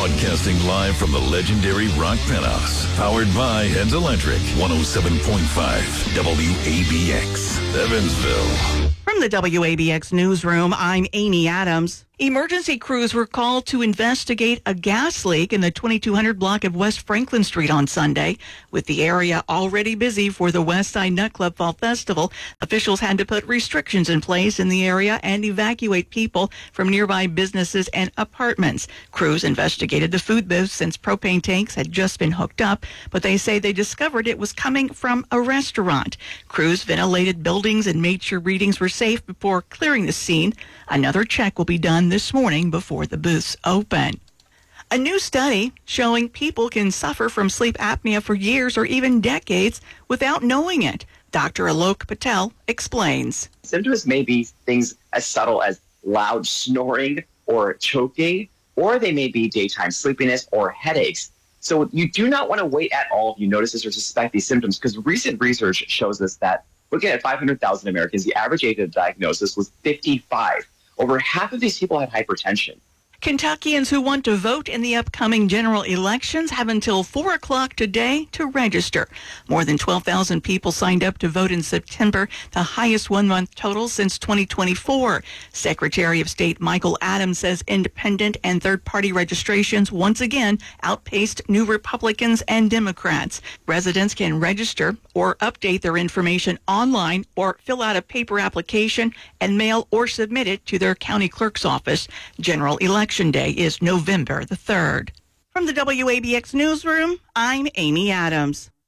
Broadcasting live from the legendary Rock Penthouse. Powered by Heads Electric. 107.5 WABX. Evansville. From the WABX newsroom, I'm Amy Adams. Emergency crews were called to investigate a gas leak in the 2200 block of West Franklin Street on Sunday. With the area already busy for the West Side Nightclub Fall Festival, officials had to put restrictions in place in the area and evacuate people from nearby businesses and apartments. Crews investigated the food booth since propane tanks had just been hooked up, but they say they discovered it was coming from a restaurant. Crews ventilated buildings and made sure readings were safe before clearing the scene. Another check will be done this morning before the booths open. A new study showing people can suffer from sleep apnea for years or even decades without knowing it. Dr. Alok Patel explains. Symptoms may be things as subtle as loud snoring or choking, or they may be daytime sleepiness or headaches. So you do not want to wait at all if you notice this or suspect these symptoms, because recent research shows us that looking at 500,000 Americans, the average age of diagnosis was 55. Over half of these people had hypertension. Kentuckians who want to vote in the upcoming general elections have until 4 o'clock today to register. More than 12,000 people signed up to vote in September, the highest one-month total since 2024. Secretary of State Michael Adams says independent and third-party registrations once again outpaced new Republicans and Democrats. Residents can register or update their information online or fill out a paper application and mail or submit it to their county clerk's office. General Election Day is November the 3rd. From the WABX newsroom, I'm Amy Adams.